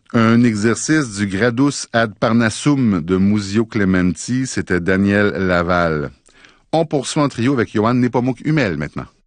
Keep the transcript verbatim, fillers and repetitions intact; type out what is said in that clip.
Un exercice du Gradus ad Parnassum de Muzio Clementi, c'était Daniel Laval. On poursuit en trio avec Johan Nepomuk Hummel maintenant.